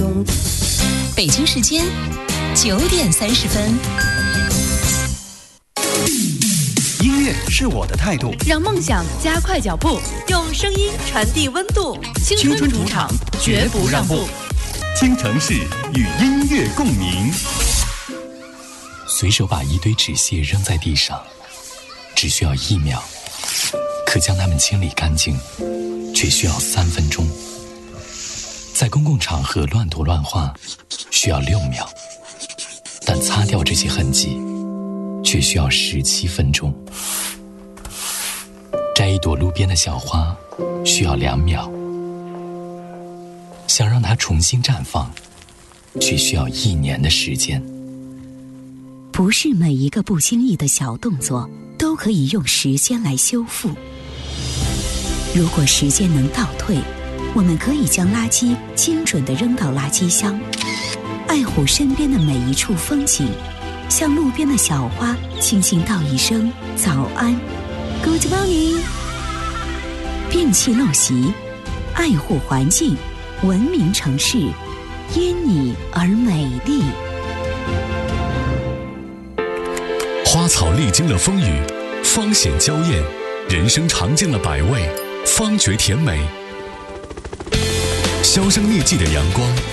中。 北京时间9:30。 音乐是我的态度， 让梦想加快脚步，用声音传递温度。 青春主场绝不让步，京城市与音乐共鸣。 随手把一堆纸屑扔在地上，只需要1秒，可将它们清理干净，却需要3分钟。在公共场合乱涂乱画，需要6秒，但擦掉这些痕迹，却需要17分钟。摘一朵路边的小花，需要2秒，想让它重新绽放，却需要1年的时间。 不是每一个不经意的小动作都可以用时间来修复。如果时间能倒退，我们可以将垃圾精准地扔到垃圾箱，爱护身边的每一处风景，向路边的小花轻轻道一声早安 Good morning。 摒弃陋习，爱护环境，文明城市因你而美丽。 花草历经了风雨，芳显娇艳；人生尝尽了百味，方觉甜美。销声匿迹的阳光